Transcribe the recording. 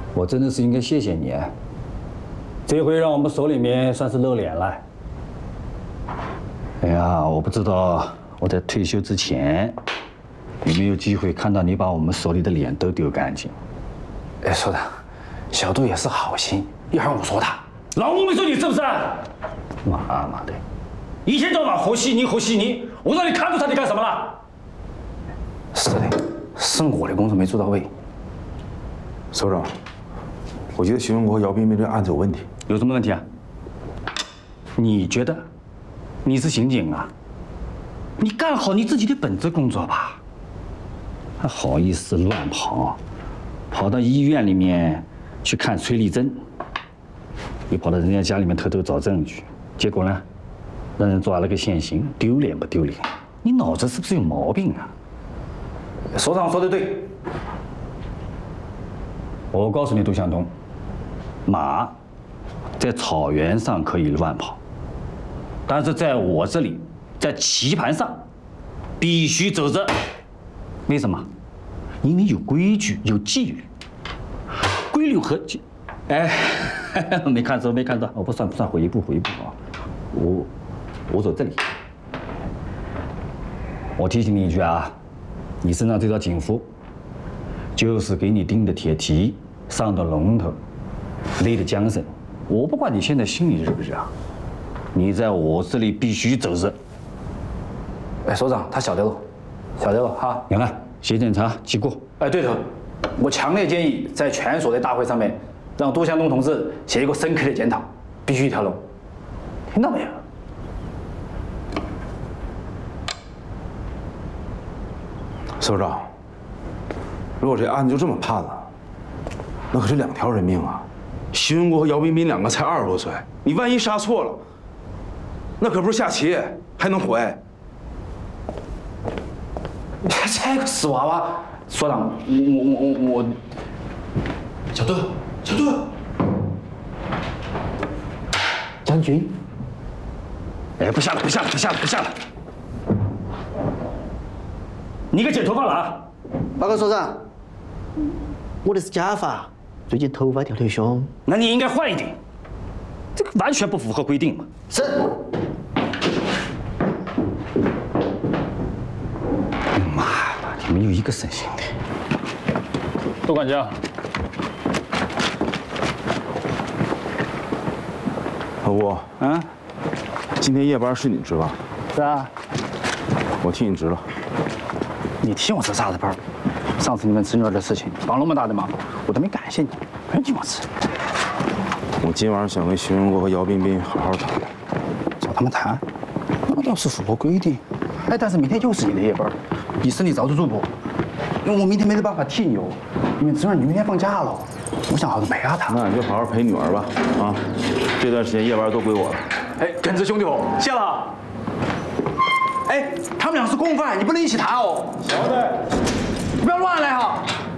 我真的是应该谢谢你，这回让我们手里面算是露脸了。哎呀，我不知道我在退休之前有没有机会看到你把我们手里的脸都丢干净。 哎，所长，小杜也是好心，一会儿我说他。 老吴没说你是不是？妈的，一天到晚和稀泥，我让你看住他，你干什么了？ 是的，是我的工作没做到位。 首长，我觉得徐文国和姚彬彬这案子有问题。 有什么问题啊？你觉得？你是刑警啊？你干好你自己的本职工作吧。还好意思乱跑，跑到医院里面去看崔丽珍，又跑到人家家里面偷偷找证据，结果呢，让人抓了个现行，丢脸不丢脸？你脑子是不是有毛病啊？ 所长说的对。 我告诉你，杜向东，马在草原上可以乱跑，但是在我这里，在棋盘上必须走着。为什么？因为有规矩，有纪律。规律和纪，哎，没看错，我不算，回一步啊。我走这里。我提醒你一句啊，你身上这条警服，就是给你钉的铁蹄，上的龙头，勒的缰绳。我不管你现在心里热不热，你在我这里必须走着。 哎，所长，他晓得了哈。 你看，写检查记过。 哎，对头，我强烈建议在全所的大会上面，让杜向东同志写一个深刻的检讨，必须一条龙，听到没有？ 首长，如果这案子就这么判了，那可是2条人命啊！徐文国和姚彬彬2个才20多岁，你万一杀错了，那可不是下棋，还能回。 这个死娃娃，所长，我，小杜，将军， 哎，不下了。你给剪头发了啊？ 报告所长，我的是假发，最近头发掉得凶。 那你应该换一顶，这个完全不符合规定嘛。 是。 妈的，你们有一个省心的。杜管家， 老吴， 啊， 今天夜班是你值吧？ 是啊， 我替你值了。 你替我值啥子班？上次你们侄女儿的事情帮那么大的忙，我都没感谢你，不用替我值。 我今晚上想跟徐文国和姚彬彬好好谈， 找他们谈，那倒是符合规定。哎，但是明天又是你的夜班，你身体遭住不？因为我明天没得办法替你哦，因为侄女你明天放假了，我想好好陪下她。 那你就好好陪女儿吧。啊，这段时间夜班都归我了。 哎，跟着兄弟伙，谢了。哎，他们俩是共犯，你不能一起谈哦。 晓得。 你不要乱来哈。